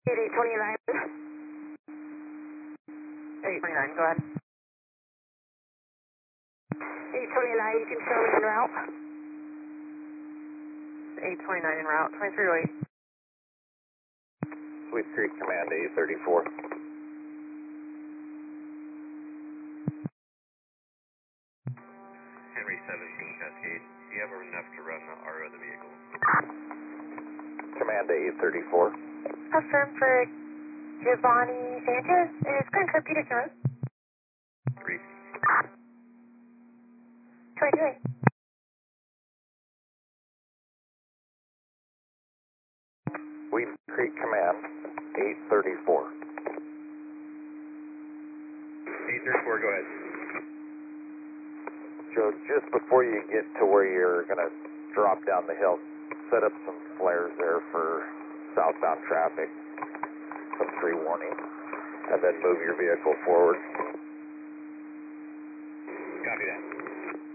829. 829, go ahead. 829, you can show me en route. 829 en route, 2308. Sweet Creek Command 834. Henry 17 Cascade, do you have enough to run our other vehicle? Command 834. Affirm for Giovanni Sanchez. It's Grand Club Peterson Road. 3. 228. Sweet Creek Command 834. 834, go ahead. Joe, just before you get to where you're going to drop down the hill, set up some flares there for southbound traffic, some free warning, and then move your vehicle forward. Copy that.